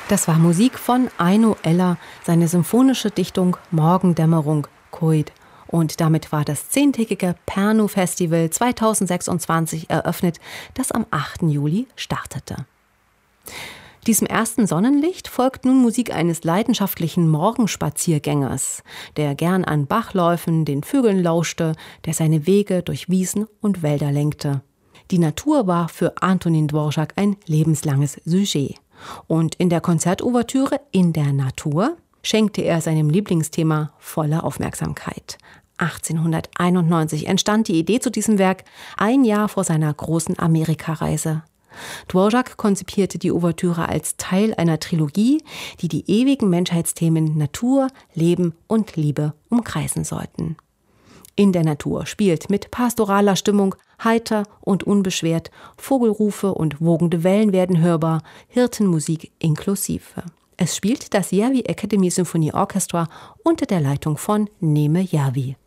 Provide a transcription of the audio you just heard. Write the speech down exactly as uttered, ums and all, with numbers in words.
Das war Musik von Aino Eller, seine symphonische Dichtung Morgendämmerung, Coit. Und damit war das zehntägige Pärnu-Festival zweitausendsechsundzwanzig eröffnet, das am achten Juli startete. Diesem ersten Sonnenlicht folgt nun Musik eines leidenschaftlichen Morgenspaziergängers, der gern an Bachläufen den Vögeln lauschte, der seine Wege durch Wiesen und Wälder lenkte. Die Natur war für Antonín Dvořák ein lebenslanges Sujet. Und in der Konzertouvertüre In der Natur schenkte er seinem Lieblingsthema volle Aufmerksamkeit. achtzehnhunderteinundneunzig entstand die Idee zu diesem Werk, ein Jahr vor seiner großen Amerikareise. Dvořák konzipierte die Ouvertüre als Teil einer Trilogie, die die ewigen Menschheitsthemen Natur, Leben und Liebe umkreisen sollten. In der Natur spielt mit pastoraler Stimmung, heiter und unbeschwert, Vogelrufe und wogende Wellen werden hörbar, Hirtenmusik inklusive. Es spielt das Järvi Academy Symphony Orchestra unter der Leitung von Neeme Järvi.